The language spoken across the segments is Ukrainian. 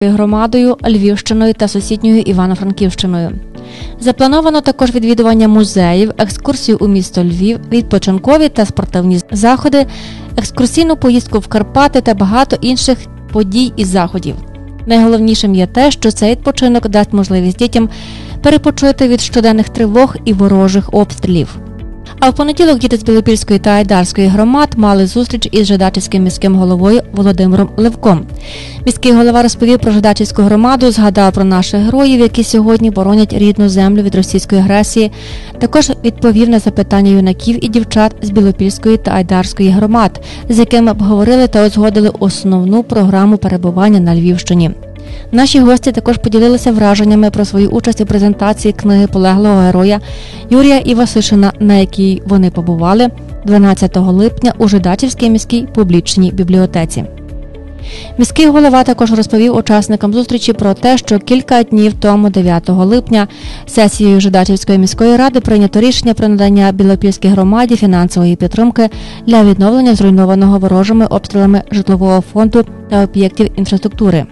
громадою, Львівщиною та сусідньою Івано-Франківщиною. Заплановано також відвідування музеїв, екскурсію у місто Львів, відпочинкові та спортивні заходи, екскурсійну поїздку в Карпати та багато інших подій і заходів. Найголовнішим є те, що цей відпочинок дасть можливість дітям перепочити від щоденних тривог і ворожих обстрілів. А в понеділок діти з Білопільської та Айдарської громад мали зустріч із Жидачівським міським головою Володимиром Левком. Міський голова розповів про Жидачівську громаду, згадав про наших героїв, які сьогодні боронять рідну землю від російської агресії. Також відповів на запитання юнаків і дівчат з Білопільської та Айдарської громад, з якими обговорили та узгодили основну програму перебування на Львівщині. Наші гості також поділилися враженнями про свою участь у презентації книги полеглого героя Юрія Івасишина, на якій вони побували 12 липня у Жидачівській міській публічній бібліотеці. Міський голова також розповів учасникам зустрічі про те, що кілька днів тому, 9 липня, сесією Жидачівської міської ради прийнято рішення про надання Білопільській громаді фінансової підтримки для відновлення зруйнованого ворожими обстрілами житлового фонду та об'єктів інфраструктури.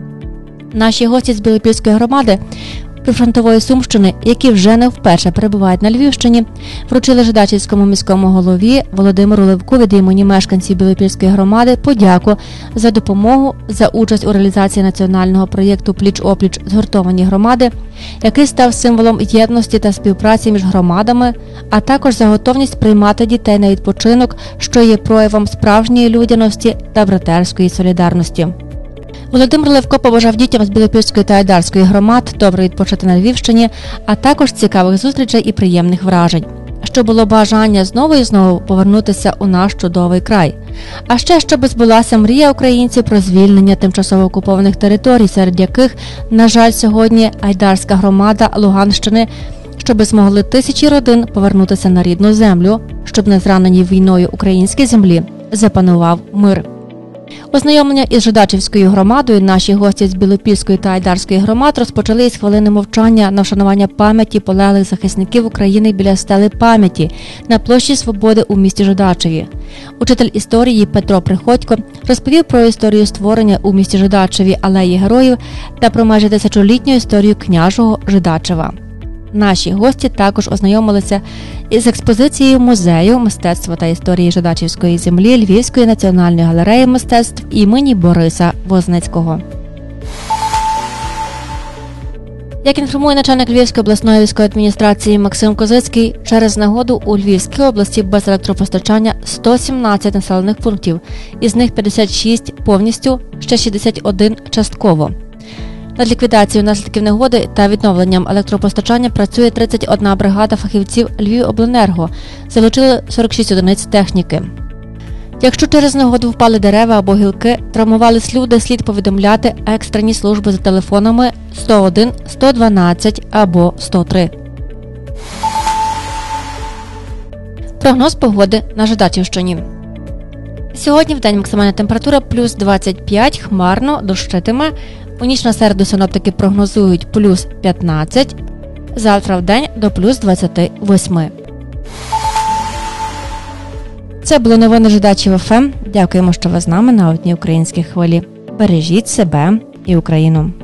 Наші гості з Білопільської громади прифронтової Сумщини, які вже не вперше перебувають на Львівщині, вручили Жидачівському міському голові Володимиру Левку від імені мешканців Білопільської громади подяку за допомогу, за участь у реалізації національного проєкту «Пліч-опліч згуртовані громади», який став символом єдності та співпраці між громадами, а також за готовність приймати дітей на відпочинок, що є проявом справжньої людяності та братерської солідарності. Володимир Левко побажав дітям з Білопільської та Айдарської громад добре відпочити на Львівщині, а також цікавих зустрічей і приємних вражень. Що було бажання знову і знову повернутися у наш чудовий край. А ще, щоб збулася мрія українців про звільнення тимчасово окупованих територій, серед яких, на жаль, сьогодні Айдарська громада Луганщини, щоб змогли тисячі родин повернутися на рідну землю, щоб на зраненій війною українській землі запанував мир. Ознайомлення із Жидачівською громадою наші гості з Білопільської та Айдарської громад розпочали із хвилини мовчання на вшанування пам'яті полеглих захисників України біля стели пам'яті на площі Свободи у місті Жидачеві. Учитель історії Петро Приходько розповів про історію створення у місті Жидачеві алеї героїв та про майже тисячолітню історію княжого Жидачева. Наші гості також ознайомилися із експозицією Музею мистецтва та історії Жидачівської землі Львівської національної галереї мистецтв імені Бориса Вознецького. Як інформує начальник Львівської обласної військової адміністрації Максим Козицький, через негоду у Львівській області без електропостачання 117 населених пунктів, із них 56 повністю, ще 61 частково. Над ліквідацією наслідків негоди та відновленням електропостачання працює 31 бригада фахівців Львівобленерго, залучили 46 одиниць техніки. Якщо через негоду впали дерева або гілки, травмувались люди, слід повідомляти екстрені служби за телефонами 101, 112 або 103. Прогноз погоди на Жидачівщині. Сьогодні вдень максимальна температура плюс 25, хмарно, дощитиме. У ніч на середу синоптики прогнозують плюс 15, завтра вдень до плюс 28. Це були новини Жидачів ФМ. Дякуємо, що ви з нами на одній українській хвилі. Бережіть себе і Україну.